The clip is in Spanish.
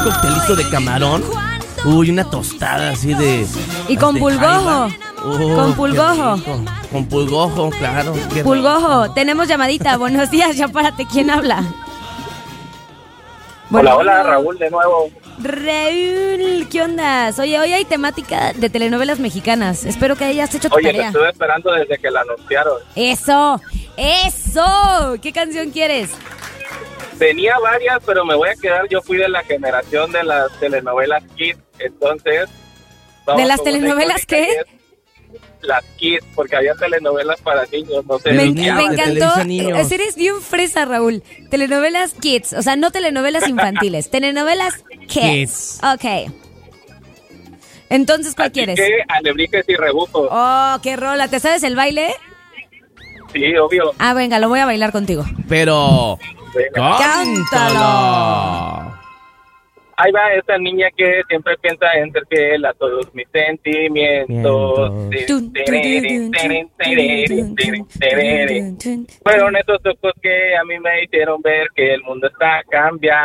coctelito de camarón. Uy, una tostada así de... Y con pulgojo. Con pulgojo. Con pulgojo, claro. Pulgojo, tenemos llamadita. Buenos días, ya párate. ¿Quién habla? Hola, Raúl, de nuevo. Raúl, ¿qué onda? Oye, hoy hay temática de telenovelas mexicanas. Espero que hayas hecho tu Oye, tarea. lo estuve esperando desde que la anunciaron. ¡Eso! ¿Qué canción quieres? Tenía varias, pero me voy a quedar. Yo fui de la generación de las telenovelas Kids, entonces... ¿De las telenovelas qué? Las Kids, porque había telenovelas para niños, no sé. Me niños, de encantó. Televisa Niños. Eres bien fresa, Raúl. Telenovelas Kids, o sea, no telenovelas infantiles, telenovelas Kids. Ok. Entonces, ¿cuál quieres? Que alebrijes y rebujos. Oh, qué rola. ¿Te sabes el baile? Sí, obvio. Ah, venga, lo voy a bailar contigo. Pero... Venga. ¡Cántalo! Ahí va esa niña que siempre piensa en ser fiel a todos mis sentimientos. Fueron esos ojos que a mí me hicieron ver que el mundo está cambiando.